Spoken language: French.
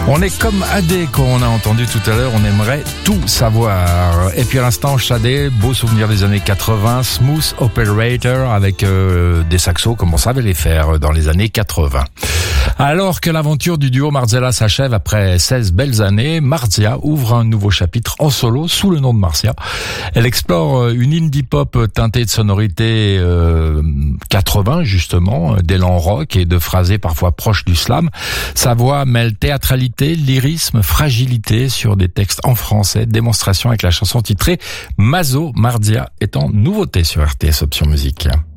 On est comme Adé qu'on a entendu tout à l'heure, on aimerait tout savoir. Et puis à l'instant, Shadé, beau souvenir des années 80, Smooth Operator avec des saxos comme on savait les faire dans les années 80. Alors que l'aventure du duo Marzella s'achève après 16 belles années, Marzia ouvre un nouveau chapitre en solo sous le nom de Marcia. Elle explore une indie pop teintée de sonorités 80 justement, d'élan rock et de phrasés parfois proches du slam. Sa voix mêle théâtralité, lyrisme, fragilité sur des textes en français, démonstration avec la chanson titrée Mazo. Marzia est en nouveauté sur RTS Option Musique.